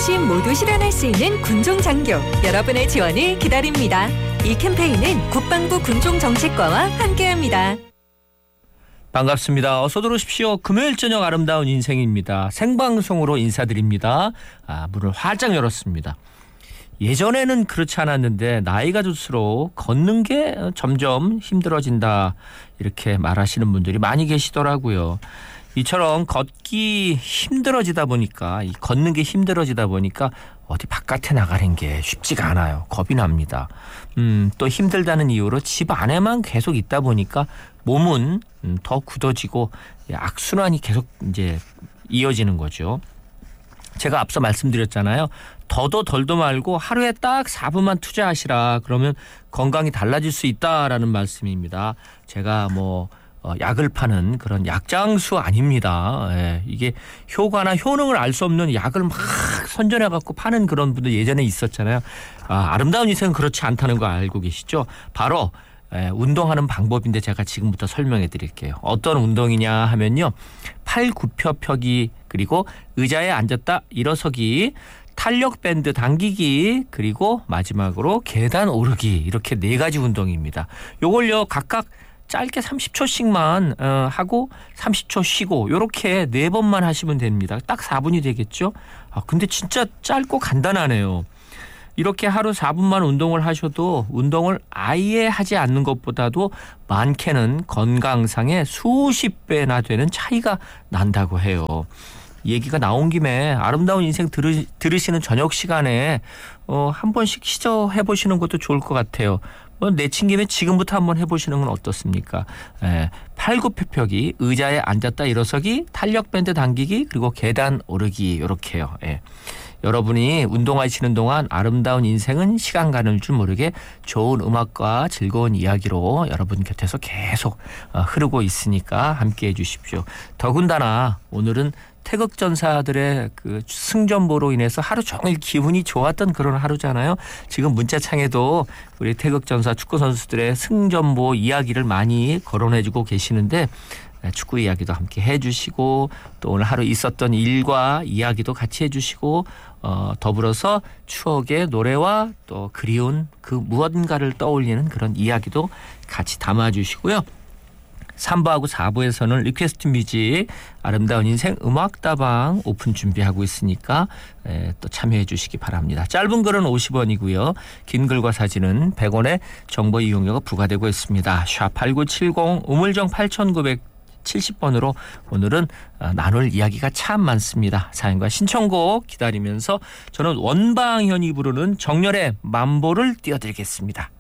어르신 모두 실현할 수 있는 군종장교 여러분의 지원을 기다립니다. 이 캠페인은 국방부 군종정책과와 함께합니다. 반갑습니다. 어서 들어오십시오. 금요일 저녁 아름다운 인생입니다. 생방송으로 인사드립니다. 문을 활짝 열었습니다. 예전에는 그렇지 않았는데 나이가 들수록 걷는 게 점점 힘들어진다 이렇게 말하시는 분들이 많이 계시더라고요. 이처럼 걷기 힘들어지다 보니까 걷는 게 힘들어지다 보니까 어디 바깥에 나가는 게 쉽지가 않아요. 겁이 납니다. 또 힘들다는 이유로 집 안에만 계속 있다 보니까 몸은 더 굳어지고 악순환이 계속 이제 이어지는 거죠. 제가 앞서 말씀드렸잖아요. 더도 덜도 말고 하루에 딱 4분만 투자하시라. 그러면 건강이 달라질 수 있다라는 말씀입니다. 제가 약을 파는 그런 약장수 아닙니다. 예, 이게 효과나 효능을 알 수 없는 약을 막 선전해 갖고 파는 그런 분들 예전에 있었잖아요. 아름다운 인생은 그렇지 않다는 거 알고 계시죠? 바로 운동하는 방법인데 제가 지금부터 설명해 드릴게요. 어떤 운동이냐 하면요. 팔 굽혀 펴기, 그리고 의자에 앉았다 일어서기, 탄력 밴드 당기기, 그리고 마지막으로 계단 오르기, 이렇게 4가지 운동입니다. 요걸요 각각 짧게 30초씩만 하고 30초 쉬고 이렇게 4번만 하시면 됩니다. 딱 4분이 되겠죠? 근데 진짜 짧고 간단하네요. 이렇게 하루 4분만 운동을 하셔도 운동을 아예 하지 않는 것보다도 많게는 건강상의 수십 배나 되는 차이가 난다고 해요. 얘기가 나온 김에 아름다운 인생 들으시는 저녁 시간에 한 번씩 시도해 보시는 것도 좋을 것 같아요. 내친 김에 지금부터 한번 해보시는 건 어떻습니까? 팔굽혀펴기, 의자에 앉았다 일어서기, 탄력밴드 당기기, 그리고 계단 오르기 이렇게요. 여러분이 운동하시는 동안 아름다운 인생은 시간 가는 줄 모르게 좋은 음악과 즐거운 이야기로 여러분 곁에서 계속 흐르고 있으니까 함께해 주십시오. 더군다나 오늘은 태극전사들의 그 승전보로 인해서 하루 종일 기분이 좋았던 그런 하루잖아요. 지금 문자창에도 우리 태극전사 축구선수들의 승전보 이야기를 많이 거론해주고 계시는데 축구 이야기도 함께 해주시고 또 오늘 하루 있었던 일과 이야기도 같이 해주시고 더불어서 추억의 노래와 또 그리운 그 무언가를 떠올리는 그런 이야기도 같이 담아주시고요. 3부하고 4부에서는 리퀘스트 뮤직 아름다운 인생 음악다방 오픈 준비하고 있으니까 또 참여해 주시기 바랍니다. 짧은 글은 50원이고요. 긴 글과 사진은 100원의 정보 이용료가 부과되고 있습니다. 샵8970 우물정 8970번으로 오늘은 나눌 이야기가 참 많습니다. 사연과 신청곡 기다리면서 저는 원방현이 부르는 정열의 만보를 띄워드리겠습니다.